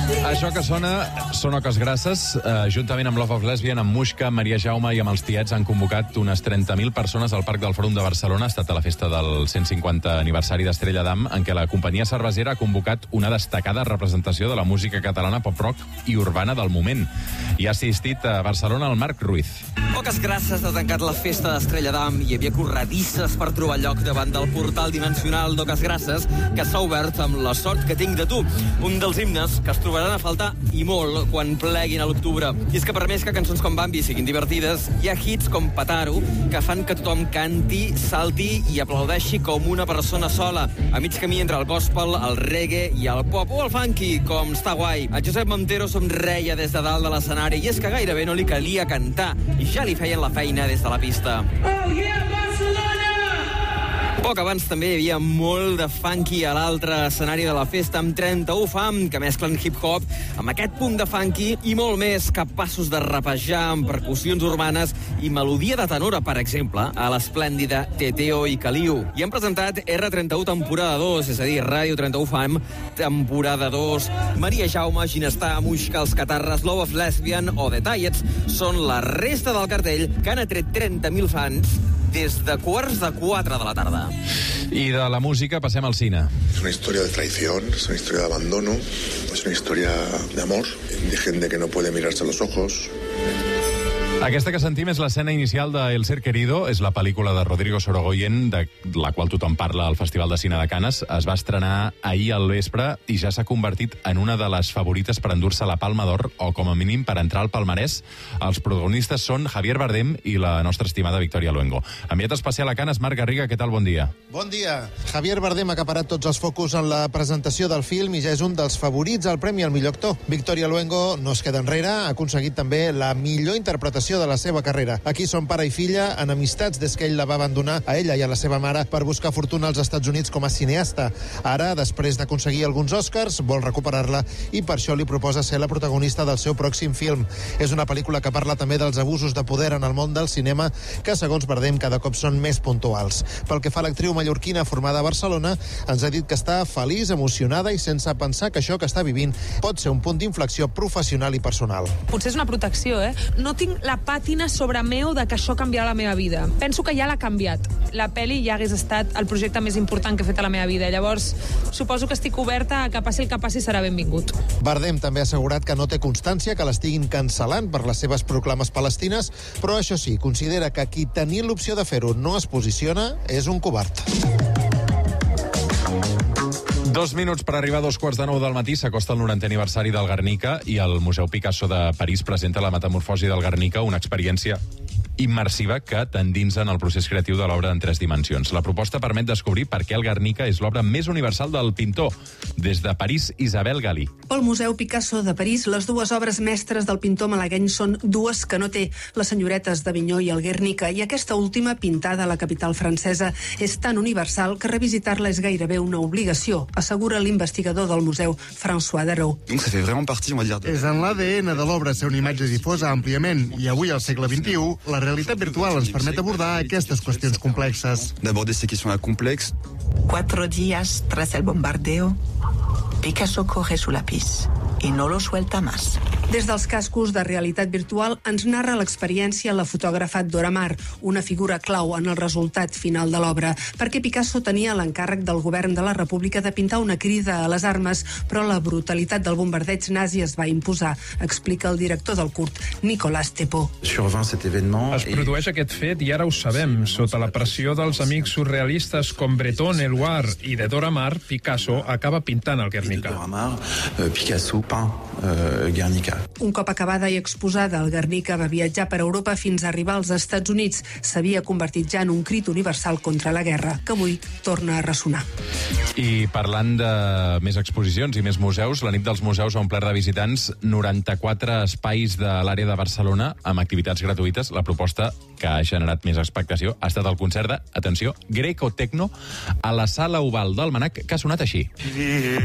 Això que sona són Oques Grasses. Juntament amb Love of Lesbian, amb Muixca, Maria Jaume i amb els Tiets han convocat unes 30.000 persones al Parc del Fòrum de Barcelona. Ha estat a la festa del 150 aniversari d'Estrella d'Am, en què la companyia cervesera ha convocat una destacada representació de la música catalana pop-rock i urbana del moment. Hi ha assistit a Barcelona el Marc Ruiz. Oques Grasses ha tancat la festa d'Estrella d'Am. Hi havia corredisses per trobar lloc davant del portal dimensional d'Oques Grasses, que s'ha obert amb La sort que tinc de tu, un dels himnes que es trobaran a faltar i molt quan pleguin a l'octubre. I és que per més que cançons com Bambi siguin divertides, hi ha hits com Pataro que fan que tothom canti, salti i aplaudeixi com una persona sola, a mig camí entre el gospel, el reggae i el pop, o el funky, com Està guai. El Josep Montero somreia des de dalt de l'escenari i és que gairebé no li calia cantar i ja li feien la feina des de la pista. Oh yeah, Barcelona! Poc abans també hi havia molt de funky a l'altre escenari de la festa, amb 31 fam que mesclen hip-hop amb aquest punt de funky i molt més, capaços de rapejar amb percussions urbanes i melodia de tenora, per exemple, a l'esplèndida Teteo i Caliu. I han presentat R31 temporada 2, és a dir, Ràdio 31 fam temporada 2. Maria Jaume, Ginestar, Muixca, Els Catarres, Love of Lesbian o The Tiets són la resta del cartell que han atret 30.000 fans des de 3:45 de la tarda. I de la música passem al cine. Es una historia de traición, es una historia de abandono, es una historia de amor, de gente que no puede mirarse a los ojos. Aquesta que sentim és l'escena inicial de El ser querido, és la pel·lícula de Rodrigo Sorogoyen, de la qual tothom parla al Festival de Cine de Canes. Es va estrenar ahir al vespre i ja s'ha convertit en una de les favorites per endur-se la Palma d'Or, o com a mínim per entrar al palmarès. Els protagonistes són Javier Bardem i la nostra estimada Victoria Luengo. Enviat especial a Canes, Marc Garriga, què tal? Bon dia. Bon dia. Javier Bardem ha acaparat tots els focus en la presentació del film i ja és un dels favorits al Premi al millor actor. Victoria Luengo no es queda enrere, ha aconseguit també la millor interpretació de la seva carrera. Aquí són pare i filla, enemistats des que ell la va abandonar a ella i a la seva mare per buscar fortuna als Estats Units com a cineasta. Ara, després d'aconseguir alguns Oscars, vol recuperar-la i per això li proposa ser la protagonista del seu pròxim film. És una pel·lícula que parla també dels abusos de poder en el món del cinema que, segons Bardem, cada cop són més puntuals. Pel que fa a l'actriu mallorquina formada a Barcelona, ens ha dit que està feliç, emocionada i sense pensar que això que està vivint pot ser un punt d'inflexió professional i personal. Potser és una protecció, No tinc la pàtina sobre meu de que això canviarà la meva vida. Penso que ja l'ha canviat. La pel·li ja hagués estat el projecte més important que he fet a la meva vida. Llavors, suposo que estic oberta a que passi el que passi serà benvingut. Bardem també ha assegurat que no té constància que l'estiguin cancel·lant per les seves proclames palestines, però això sí, considera que qui tenint l'opció de fer-ho no es posiciona és un covard. 2 minuts per arribar a 2:45 del matí. S'acosta el 90è aniversari del Guernica i el Museu Picasso de París presenta la metamorfosi del Guernica, una experiència immersiva que t'endinsa en el procés creatiu de l'obra en 3 dimensions. La proposta permet descobrir per què el Guernica és l'obra més universal del pintor. Des de París, Isabel Galí. Pel Museu Picasso de París, les dues obres mestres del pintor malagueny són dues que no té, les senyoretes d'Avinyó i el Guernica, i aquesta última, pintada a la capital francesa, és tan universal que revisitar-la és gairebé una obligació, assegura l'investigador del museu, François Darrou. És en l'ADN de l'obra ser una imatge difosa àmpliament, i avui, al segle XXI, la realitat virtual ens permet abordar aquestes qüestions complexes. 4 días tras el bombardeo, Picasso coge su lápiz y no lo suelta más. Des dels cascos de realitat virtual ens narra l'experiència la fotògrafa Dora Maar, una figura clau en el resultat final de l'obra, perquè Picasso tenia l'encàrrec del govern de la República de pintar una crida a les armes, però la brutalitat del bombardeig nazi es va imposar, explica el director del curt, Nicolas Tepot. Es produeix aquest fet i ara ho sabem. Sota la pressió dels amics surrealistes com Breton, Eluard i de Dora Maar, Picasso acaba pintant el Guernica. Un cop acabada i exposada, el Guernica va viatjar per Europa fins a arribar als Estats Units. S'havia convertit ja en un crit universal contra la guerra, que avui torna a ressonar. I parlant de més exposicions i més museus, la nit dels museus ha omplert de visitants 94 espais de l'àrea de Barcelona amb activitats gratuïtes. La proposta que ha generat més expectació ha estat el concert de, atenció, Greco Techno a la Sala Oval d'Almanac, que ha sonat així.